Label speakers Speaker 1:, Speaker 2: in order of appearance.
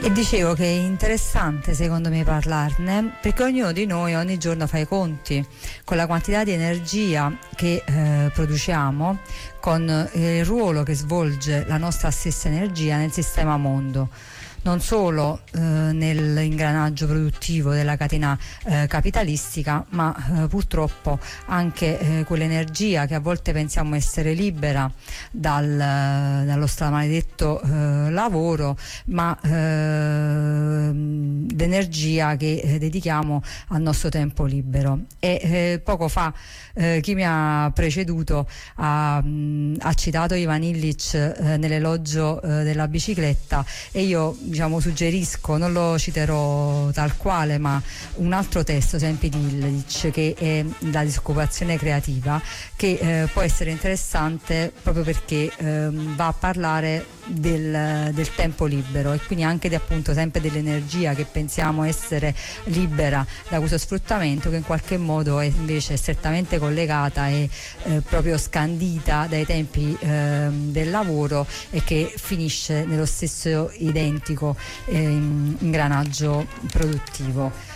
Speaker 1: E dicevo che è interessante secondo me parlarne, perché ognuno di noi ogni giorno fa i conti con la quantità di energia che produciamo, con il ruolo che svolge la nostra stessa energia nel sistema mondo, non solo nell'ingranaggio produttivo della catena capitalistica, ma purtroppo anche quell'energia che a volte pensiamo essere libera dallo stramaledetto lavoro, ma l'energia che dedichiamo al nostro tempo libero. E poco fa chi mi ha preceduto ha citato Ivan Illich nell'elogio della bicicletta, e io suggerisco, non lo citerò tal quale, ma un altro testo sempre di Illich, che è La disoccupazione creativa, che può essere interessante proprio perché va a parlare del tempo libero, e quindi anche appunto sempre dell'energia che pensiamo essere libera da questo sfruttamento, che in qualche modo è invece strettamente collegata e proprio scandita dai tempi del lavoro, e che finisce nello stesso identico ingranaggio produttivo.